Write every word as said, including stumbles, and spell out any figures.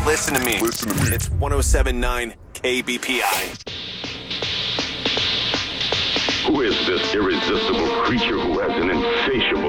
listen to me. Listen to me. It's one oh seven point nine K B P I. Who is this irresistible creature who has an insatiable